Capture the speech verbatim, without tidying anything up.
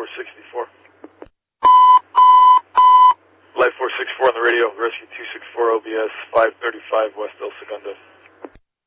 four sixty-four. Life four sixty-four on the radio, rescue two six four O B S five thirty-five West El Segundo.